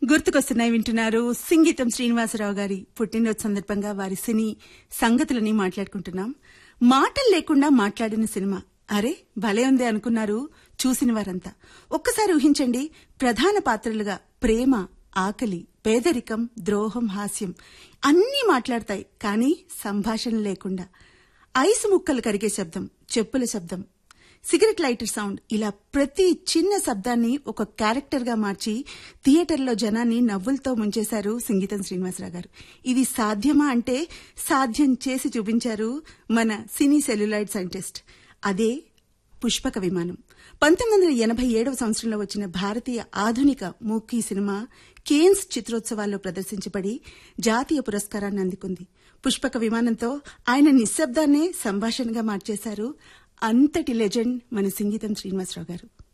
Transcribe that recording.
గుర్తుకొస్తున్నాయి వింటున్నారు. సింగీతం శ్రీనివాసరావు గారి పుట్టినరోజు సందర్భంగా వారి సినీ సంగతులని మాట్లాడుకుంటున్నాం. మాటలు లేకుండా మాట్లాడిన సినిమా. అరే భలే ఉంది అనుకున్నారు చూసిన వారంతా. ఒక్కసారి ఊహించండి, ప్రధాన పాత్రలుగా ప్రేమ, ఆకలి, పేదరికం, ద్రోహం, హాస్యం అన్నీ మాట్లాడతాయి. కానీ సంభాషణ లేకుండా. ఐసు ముక్కలు కరిగే శబ్దం, చెప్పుల శబ్దం, సిగరెట్ లైటర్ సౌండ్, ఇలా ప్రతి చిన్న శబ్దాన్ని ఒక క్యారెక్టర్ గా మార్చి థియేటర్లో జనాన్ని నవ్వులతో ముంచేశారు సింగీతం శ్రీనివాసరావు గారు. ఇది సాధ్యమా అంటే సాధ్యం చేసి చూపించారు మన సినీ సెల్యులాయిడ్ సైంటిస్ట్. అదే పుష్పక విమానం. 1987 సంవత్సరంలో వచ్చిన భారతీయ ఆధునిక మూకీ సినిమా కేన్స్ చిత్రోత్సవాల్లో ప్రదర్శించబడి జాతీయ పురస్కారాన్ని అందుకుంది. పుష్పక విమానంతో ఆయన నిశ్శబ్దాన్నే సంభాషణగా మార్చేశారు అంతటి లెజెండ్ మన సింగీతం శ్రీనివాసరావు గారు.